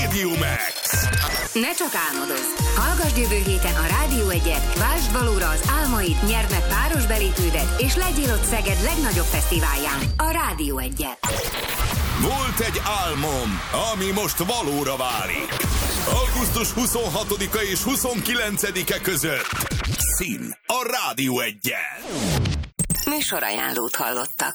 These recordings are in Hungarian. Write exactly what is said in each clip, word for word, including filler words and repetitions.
Radio Max. Ne csak álmodozz! Hallgasd jövő héten a Rádió egyet, váltsd valóra az álmaid, nyerd meg páros belépődet, és legyél ott Szeged legnagyobb fesztiválján, a Rádió egyet. Volt egy álmom, ami most valóra válik. augusztus huszonhatodika és huszonkilencedike között. Szín a Rádió egyen. Műsorajánlót hallottak.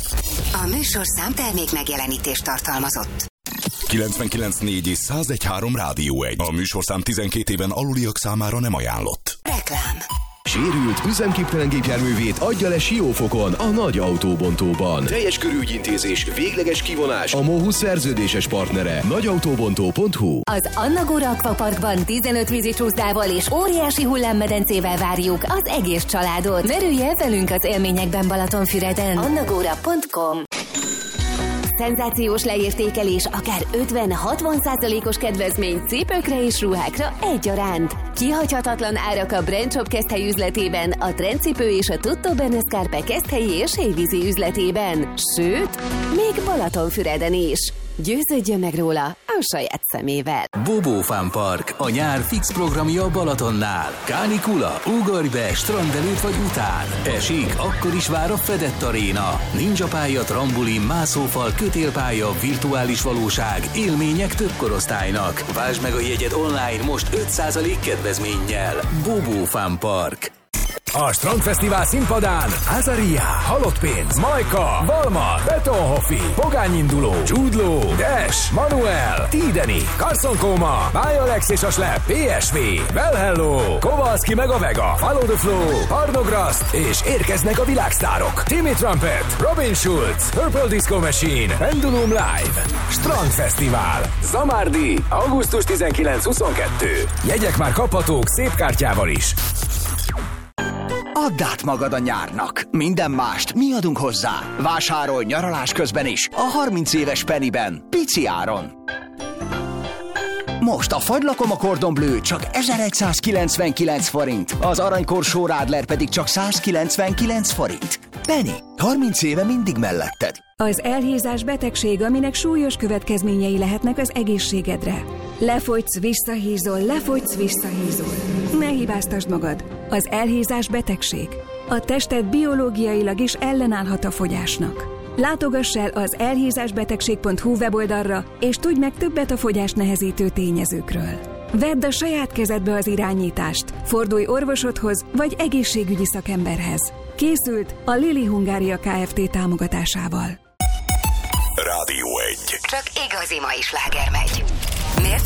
A műsorszám termék megjelenítést tartalmazott. kilencvenkilenc négy és száz egy három Rádió egy. A műsorszám tizenkét éven aluliak számára nem ajánlott. Reklám. Sérült, üzemképtelen gépjárművét adja le Siófokon, a nagy autóbontóban. Teljes körű ügyintézés, végleges kivonás, a MOHU szerződéses partnere, nagyautóbontó pont hu. Az Annagóra Akvaparkban tizenöt vízicsúszdával és óriási hullámmedencével várjuk az egész családot. Merülj el velünk az élményekben Balatonfüreden. annagóra pont com. Szenzációs leértékelés, akár ötven-hatvan százalékos kedvezmény cipőkre és ruhákra egyaránt. Kihagyhatatlan árak a Brandshop Keszthely üzletében, a Trendcipő és a Tutto Bene Scarpe Keszthelyi és Hévízi üzletében. Sőt, még Balatonfüreden is. Győződjön meg róla a saját szemével. Bobó Fun Park, a nyár fix programja a Balatonnál. Kánikula, ugorj be, strand előtt vagy után. Esik, akkor is vár a Fedett Aréna. Ninja pálya, trambulin, mászófal, kötélpálya, virtuális valóság, élmények több korosztálynak. Vásd meg a jegyed online most öt százalék kedvezménnyel. Bobó Fun Park. A Strandfesztivál színpadán Azaria, Halottpénz, Majka, Valmar, Betonhoffi, Pogányinduló, Jude Law, Dash, Manuel, Tideni, Carson Koma, Bialex és a Slap, pé es vé, Well Hello, Kowalski meg a Vega, Follow the Flow, Parnograst, és érkeznek a világsztárok. Timmy Trumpet, Robin Schulz, Purple Disco Machine, Pendulum Live. Strandfesztivál. Zamárdi, augusztus tizenkilenc-huszonkettő. Jegyek már kaphatók szép kártyával is. Add át magad a nyárnak. Minden mást mi adunk hozzá. Vásárolj nyaralás közben is a harminc éves Pennyben. Pici áron. Most a fagylakom a Cordon Bleu csak ezeregyszázkilencvenkilenc forint. Az aranykorsó Radler pedig csak százkilencvenkilenc forint. Penny, harminc éve mindig melletted. Az elhízás betegség, aminek súlyos következményei lehetnek az egészségedre. Lefogysz, visszahízol, lefogysz, visszahízol. Ne hibáztasd magad. Az elhízás betegség. A tested biológiailag is ellenállhat a fogyásnak. Látogass el az elhízásbetegség pont hu weboldalra, és tudj meg többet a fogyást nehezítő tényezőkről. Vedd a saját kezedbe az irányítást, fordulj orvosodhoz vagy egészségügyi szakemberhez. Készült a Lili Hungária Kft. Támogatásával. Rádió egy. Csak igazi mai sláger megy.